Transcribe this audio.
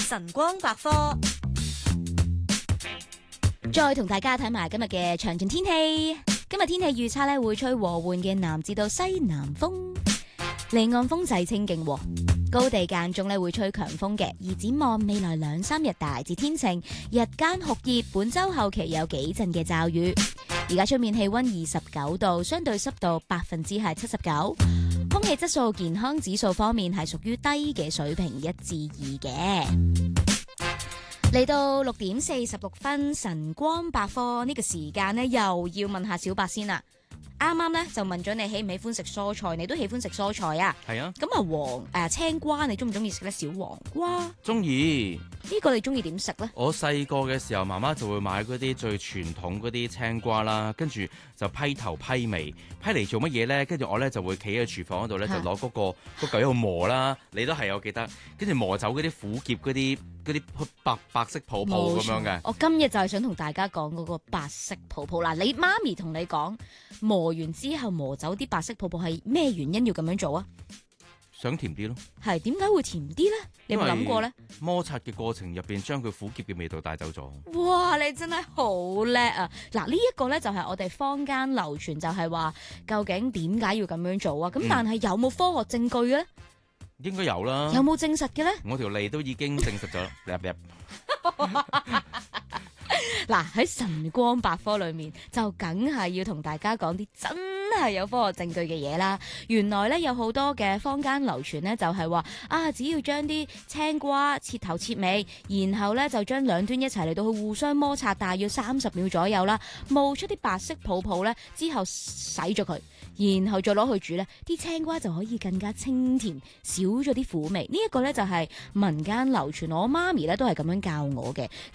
晨光百科， 再同大家睇埋今日嘅詳盡天氣。今日天氣預測咧會吹和緩嘅南至到西南風，離岸風勢清勁，高地間中咧會吹強風嘅。而展望未來2-3日大致天晴，日間酷熱，本週後期有幾陣嘅驟雨。而家出面氣溫29度，相對濕度79%，空氣質素健康指數方面係屬於低嘅水平1至2嘅。嚟到6點46分，晨光百科呢個時間呢，又要問下小白先啦。啱啱咧就問咗你喜唔喜歡食蔬菜，你都喜歡食蔬菜啊？ 係啊。 咁啊青瓜你中唔中意食咧？小黃瓜中意。 呢個你中意點食咧？ 我細個嘅時候，媽媽就會買嗰啲最傳統嗰啲青瓜啦，跟住就批頭批尾，批嚟做乜嘢咧？跟住我咧就會企喺廚房嗰度咧，就攞嗰個嚿喺度磨啦。你都係我記得，跟住磨走嗰啲苦澀嗰啲白色泡泡咁樣嘅。 我今日就係想同大家講嗰個白色泡泡嗱，你媽咪同你講磨完之後磨走啲白色泡泡係咩原因要咁樣做啊？ 想甜啲咯。 係點解會甜啲咧？你有冇諗過咧？ 摩擦嘅過程入邊，將佢苦澀嘅味道帶走咗。 哇！你真係好叻啊！嗱，呢一個咧就係我哋坊間流傳，就係話究竟點解要咁樣做啊？咁但係有冇科學證據嘅咧？ 應該有啦。 有冇證實嘅咧？ 我條脷都已經證實咗。 嗱，喺晨光百科裏面就梗係要同大家講啲真係有科學證據嘅嘢啦。原來咧有好多嘅坊間流傳咧就係話只要將啲青瓜切頭切尾，然後咧就將兩端一齊嚟到去互相摩擦，大約30秒左右啦，冒出啲白色泡泡咧之後洗咗佢，然後再攞去煮咧，啲青瓜就可以更加清甜，少咗啲苦味。呢一個咧就係民間流傳，我媽咪咧都係咁樣教我嘅。